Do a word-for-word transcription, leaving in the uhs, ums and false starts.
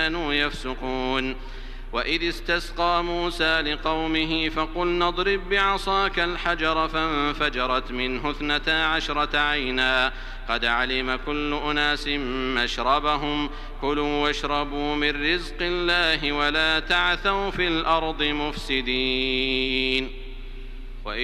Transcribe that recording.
كانوا يفسقون. وإذ استسقى موسى لقومه فقلنا اضرب بعصاك الحجر فانفجرت منه اثنتا عشرة عينا قد علم كل أناس مشربهم كلوا واشربوا من رزق الله ولا تعثوا في الأرض مفسدين.